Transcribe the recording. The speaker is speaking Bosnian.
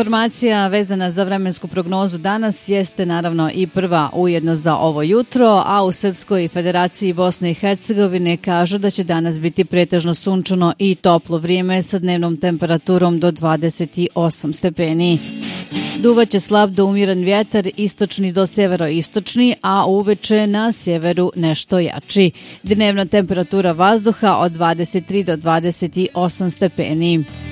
Informacija vezana za vremensku prognozu danas jeste naravno i prva ujedno za ovo jutro, a u Srpskoj Federaciji Bosne i Hercegovine kažu da će danas biti pretežno sunčano i toplo vrijeme sa dnevnom temperaturom do 28 stepeni. Duvaće slab do umiran vjetar, istočni do severoistočni, a uveče na sjeveru nešto jači. Dnevna temperatura vazduha od 23 do 28 stepeni.